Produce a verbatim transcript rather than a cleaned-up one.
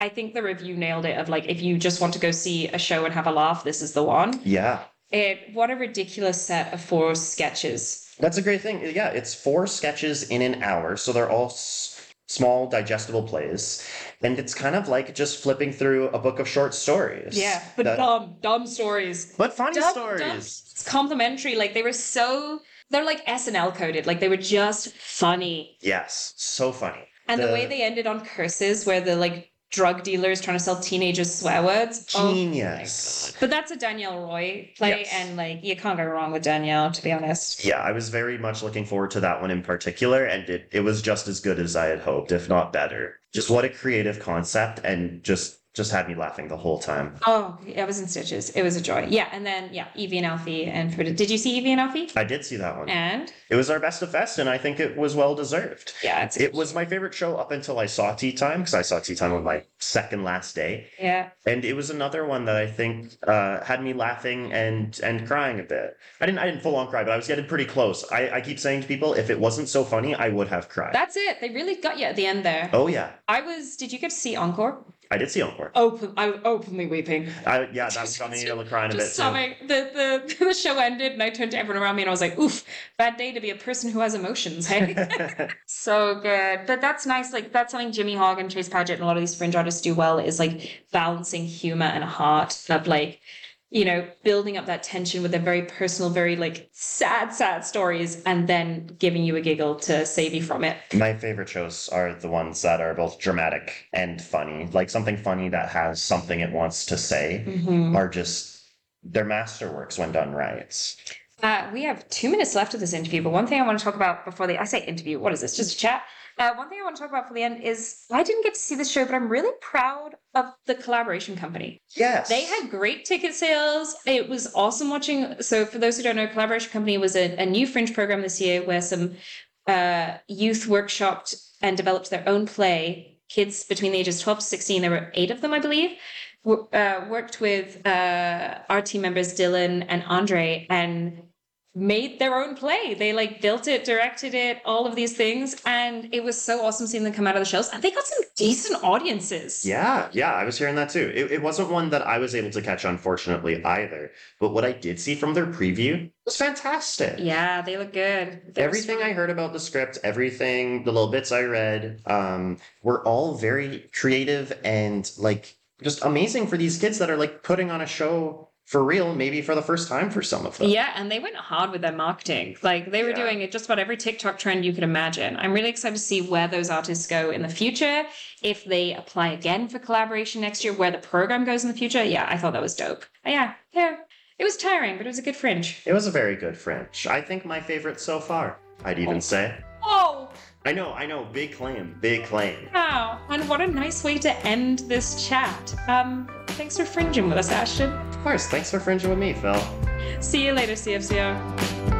I think the review nailed it of like, if you just want to go see a show and have a laugh, this is the one. Yeah. It, what a ridiculous set of four sketches. That's a great thing. Yeah, it's four sketches in an hour, so they're all s- small, digestible plays. And it's kind of like just flipping through a book of short stories. Yeah, but that- dumb, dumb stories. But funny Dumb, stories. dumb. It's complimentary. Like, they were so, they're like S N L coded. Like, they were just funny. Yes, so funny. And the, The- way they ended on curses, where the like drug dealers trying to sell teenagers swear words. Genius. Oh, but that's a Danielle Roy play, Yes. and like you can't go wrong with Danielle, to be honest. Yeah, I was very much looking forward to that one in particular, and it, it was just as good as I had hoped, if not better. Just what a creative concept, and just just had me laughing the whole time. Oh, I was in stitches. It was a joy. Yeah, and then yeah, Evie and Alfie and Frida. Did you see Evie and Alfie? I did see that one. And It was our best of fest, and I think it was well deserved. yeah, it's It was my favorite show up until I saw Tea Time, because I saw Tea Time on my second last day. yeah. And it was another one that I think uh, had me laughing and and crying a bit. I didn't I didn't full on cry, but I was getting pretty close. I, I keep saying to people, if it wasn't so funny, I would have cried. That's it. They really got you at the end there. Oh yeah, I was. Did you get to see Encore? I did see Encore. Open. I was openly weeping. I, yeah, that was got me able to cry in a bit Just too. sobbing. The, the the show ended, and I turned to everyone around me, and I was like, "Oof, bad day to be a person who has emotions." Hey, so good. But that's nice. Like that's something Jimmy Hogg and Chase Paget and a lot of these fringe artists do well. Is like balancing humor and heart of like, you know, building up that tension with their very personal, very like sad, sad stories, and then giving you a giggle to save you from it. My favorite shows are the ones that are both dramatic and funny. Like something funny that has something it wants to say Mhm. are just they're masterworks when done right. Uh, we have two minutes left of this interview, but one thing I want to talk about before the I say interview, what is this? Just a chat. Uh, one thing I want to talk about for the end is I didn't get to see this show, but I'm really proud of the collaboration company. Yes. They had great ticket sales. It was awesome watching. So for those who don't know, Collaboration Company was a, a new fringe program this year where some uh, youth workshopped and developed their own play. Kids between the ages twelve to sixteen, there were eight of them, I believe, w- uh, worked with uh, our team members, Dylan and Andre, and made their own play. They like built it, directed it, all of these things. And it was so awesome seeing them come out of the shells. And they got some decent audiences. Yeah, yeah, I was hearing that too. It, it wasn't one that I was able to catch, unfortunately, either. But what I did see from their preview was fantastic. Yeah, they look good. They were Everything strong. I heard about the script, everything, the little bits I read, um, were all very creative and like just amazing for these kids that are like putting on a show for real, maybe for the first time for some of them. Yeah, and they went hard with their marketing. Like they were Yeah. doing it just about every TikTok trend you could imagine. I'm really excited to see where those artists go in the future. If they apply again for collaboration next year, where the program goes in the future. Yeah, I thought that was dope. Yeah, yeah. It was tiring, but it was a good fringe. It was a very good fringe. I think my favorite so far, I'd even say. Oh, I know, I know, big claim, big claim. wow. And what a nice way to end this chat. Um, thanks for fringing with us, Ashton. Of course, thanks for fringing with me, Phil. See you later, C F C O.